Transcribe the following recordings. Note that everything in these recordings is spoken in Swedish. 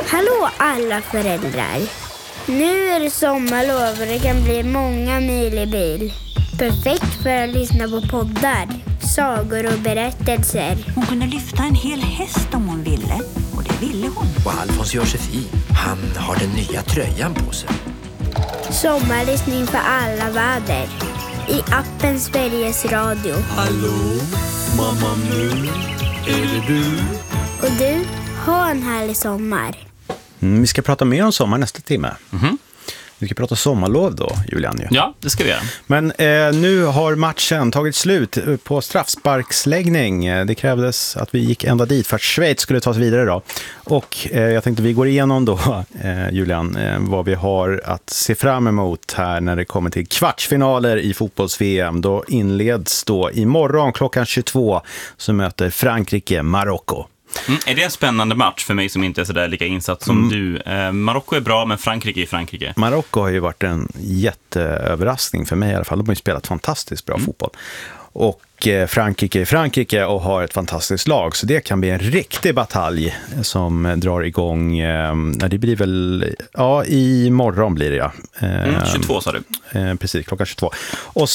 Hallå alla föräldrar. Nu är det sommarlov och det kan bli många mil i bil. Perfekt för att lyssna på poddar, sagor och berättelser. Hon kunde lyfta en hel häst om hon ville. Och det ville hon. Och Alfons Josefin, han har den nya tröjan på sig. Sommarlyssning för alla väder. I appen Sveriges Radio. Hallå, mamma nu, är det du? Och du, ha en härlig sommar. Vi ska prata mer om sommar nästa timme. Vi ska prata sommarlov då, Julian. Ja, det ska vi göra. Men nu har matchen tagit slut på straffsparksläggning. Det krävdes att vi gick ända dit för att Schweiz skulle ta sig vidare då. Och jag tänkte vi går igenom då, Julian, vad vi har att se fram emot här när det kommer till kvartsfinaler i fotbolls-VM. Då inleds då imorgon klockan 22 så möter Frankrike Marocko. Är det en spännande match för mig som inte är så där lika insatt som du? Marocko är bra, men Frankrike är Frankrike. Marocko har ju varit en jätteöverraskning för mig i alla fall. De har ju spelat fantastiskt bra fotboll. Och Frankrike är Frankrike och har ett fantastiskt lag. Så det kan bli en riktig batalj som drar igång. Det blir väl, ja, imorgon blir det, ja. 22 sa du. Precis, klockan 22. Och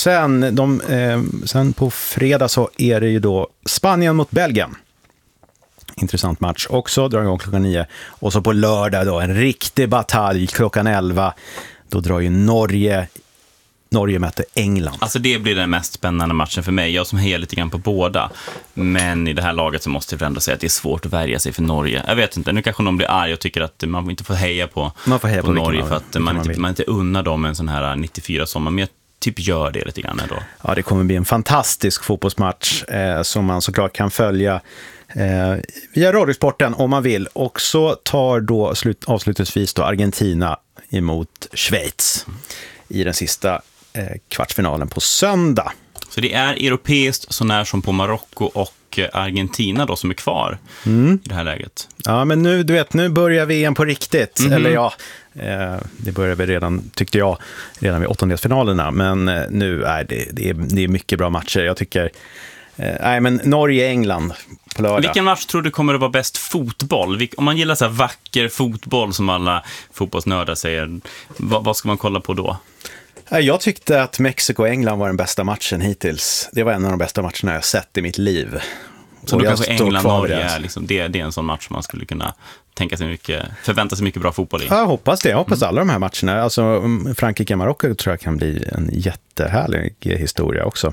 sen på fredag så är det ju då Spanien mot Belgien. Intressant match också, drar igång klockan 9. Och så på lördag då, en riktig batalj klockan 11. Då drar ju Norge möter England. Alltså det blir den mest spännande matchen för mig. Jag som hejar lite grann på båda. Men i det här laget så måste jag ändå säga att det är svårt att värja sig för Norge. Jag vet inte, nu kanske någon blir arg och tycker att man inte får heja på Norge för att man inte unnar dem en sån här 94 sommar. Men jag typ gör det lite grann då. Ja, det kommer bli en fantastisk fotbollsmatch som man såklart kan följa via Radiosporten om man vill. Och så tar då avslutningsvis då Argentina emot Schweiz i den sista kvartsfinalen på söndag. Så det är europeiskt så när som på Marocko och Argentina då som är kvar i det här läget. Ja, men nu börjar VM på riktigt. Eller ja, det börjar vi redan, tyckte jag, redan vid åttondelsfinalerna. Men nu är det är mycket bra matcher. Jag tycker men Norge-England på lördag. Vilken match tror du kommer att vara bäst fotboll? Om man gillar så här vacker fotboll som alla fotbollsnördar säger, vad ska man kolla på då? Jag tyckte att Mexiko-England var den bästa matchen hittills. Det var en av de bästa matcherna jag sett i mitt liv. Så då kanske England-Norge är liksom, det är en sån match man skulle kunna förvänta sig mycket bra fotboll i. Jag hoppas det. Jag hoppas alla de här matcherna. Alltså Frankrike-Marocko tror jag kan bli en jättehärlig historia också.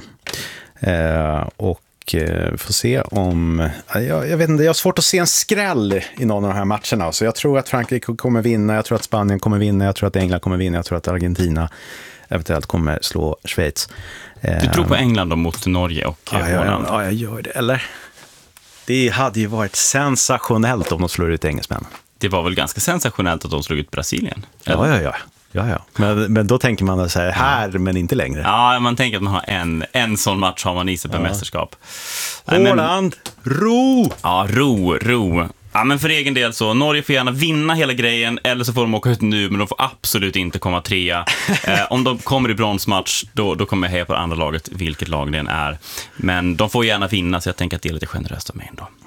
Och får se om... Jag vet inte, jag har svårt att se en skräll i någon av de här matcherna. Så jag tror att Frankrike kommer vinna, jag tror att Spanien kommer vinna, jag tror att England kommer vinna, jag tror att Argentina eventuellt kommer slå Schweiz. Du tror på England då mot Norge och Holland? Ja, jag gör det. Eller? Det hade ju varit sensationellt om de slår ut engelsmän. Det var väl ganska sensationellt att de slog ut Brasilien? Eller? Ja. Men då tänker man så här, men inte längre. Ja, man tänker att man har en sån match har man i sig per mästerskap. Holland, ro! Ja, ro. Ja, men för egen del så, Norge får gärna vinna hela grejen, eller så får de åka ut nu, men de får absolut inte komma trea. Om de kommer i bronsmatch, då kommer jag heja på det andra laget, vilket lag det än är. Men de får gärna vinna, så jag tänker att det är lite generöst av mig ändå.